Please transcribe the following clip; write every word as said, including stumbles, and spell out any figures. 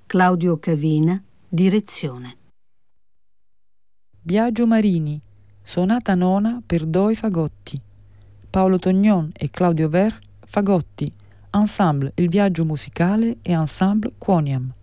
Claudio Cavina, direzione. Biagio Marini, sonata nona per due fagotti. Paolo Tognon e Claudio Ver, fagotti, ensemble Il Viaggio Musicale e ensemble Quoniam.